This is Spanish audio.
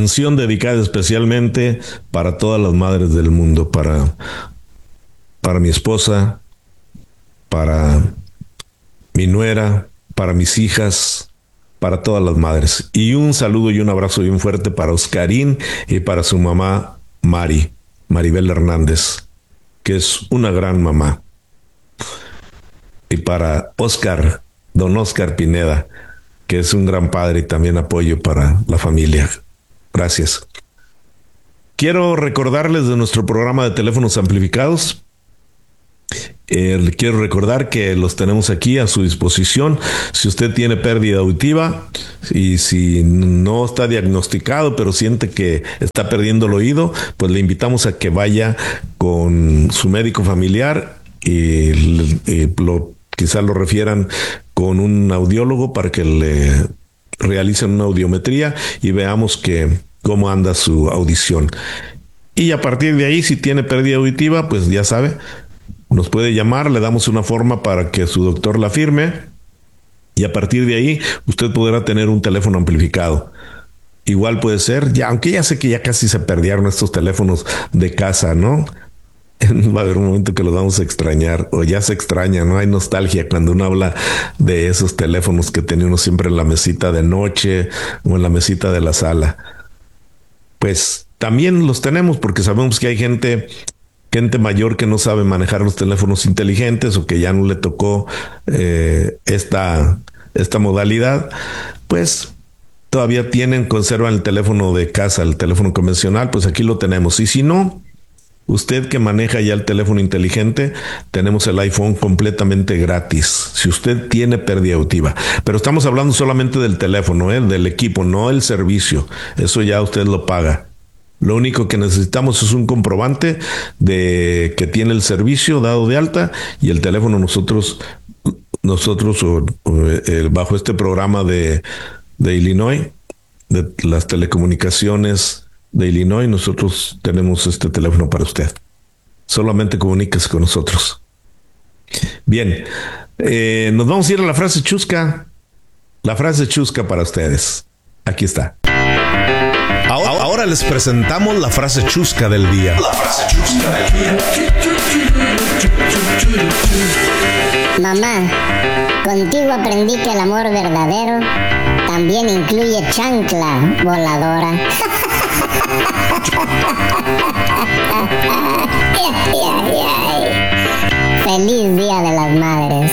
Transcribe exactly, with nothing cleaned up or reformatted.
canción dedicada especialmente para todas las madres del mundo, para, para mi esposa, para mi nuera, para mis hijas, para todas las madres. Y un saludo y un abrazo bien fuerte para Oscarín y para su mamá Mari, Maribel Hernández, que es una gran mamá. Y para Oscar, don Oscar Pineda, que es un gran padre y también apoyo para la familia. Gracias. Quiero recordarles de nuestro programa de teléfonos amplificados. Eh, quiero recordar que los tenemos aquí a su disposición. Si usted tiene pérdida auditiva y si no está diagnosticado, pero siente que está perdiendo el oído, pues le invitamos a que vaya con su médico familiar y, y lo, quizá lo refieran con un audiólogo para que le realicen una audiometría y veamos que, cómo anda su audición. Y a partir de ahí, si tiene pérdida auditiva, pues ya sabe, nos puede llamar, le damos una forma para que su doctor la firme y a partir de ahí usted podrá tener un teléfono amplificado. Igual puede ser, ya, aunque ya sé que ya casi se perdieron estos teléfonos de casa, ¿no? Va a haber un momento que los vamos a extrañar, o ya se extraña, ¿no? Hay nostalgia cuando uno habla de esos teléfonos que tenía uno siempre en la mesita de noche o en la mesita de la sala. Pues también los tenemos porque sabemos que hay gente... gente mayor que no sabe manejar los teléfonos inteligentes o que ya no le tocó eh, esta, esta modalidad, pues todavía tienen, conservan el teléfono de casa, el teléfono convencional, pues aquí lo tenemos. Y si no, usted que maneja ya el teléfono inteligente, tenemos el iPhone completamente gratis, si usted tiene pérdida auditiva. Pero estamos hablando solamente del teléfono, ¿eh? Del equipo, no el servicio. Eso ya usted lo paga. Lo único que necesitamos es un comprobante de que tiene el servicio dado de alta y el teléfono nosotros, nosotros o, o, eh, bajo este programa de, de Illinois, de las telecomunicaciones de Illinois, nosotros tenemos este teléfono para usted. Solamente comuníquese con nosotros. Bien, eh, nos vamos a ir a la frase chusca. La frase chusca para ustedes. Aquí está. Ahora les presentamos la frase chusca del día. La frase chusca del día. Mamá, contigo aprendí que el amor verdadero también incluye chancla voladora. Feliz Día de las Madres.